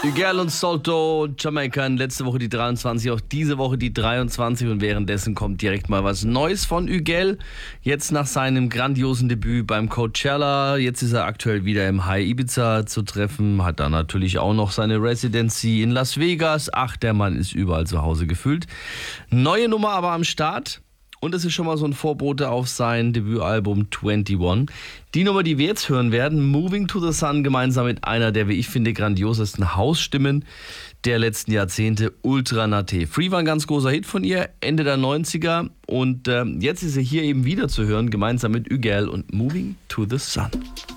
Miguel und Salto, Jamaican, letzte Woche die 23, auch diese Woche die 23 und währenddessen kommt direkt mal was Neues von Miguel. Jetzt nach seinem grandiosen Debüt beim Coachella, jetzt ist er aktuell wieder im High Ibiza zu treffen, hat dann natürlich auch noch seine Residency in Las Vegas. Ach, der Mann ist überall zu Hause gefühlt. Neue Nummer aber am Start. Und es ist schon mal so ein Vorbote auf sein Debütalbum 21. Die Nummer, die wir jetzt hören werden, Moving to the Sun, gemeinsam mit einer der, wie ich finde, grandiosesten Hausstimmen der letzten Jahrzehnte, Ultra Naté. Free war ein ganz großer Hit von ihr, Ende der 90er. Und jetzt ist sie hier eben wieder zu hören, gemeinsam mit Miguel und Moving to the Sun.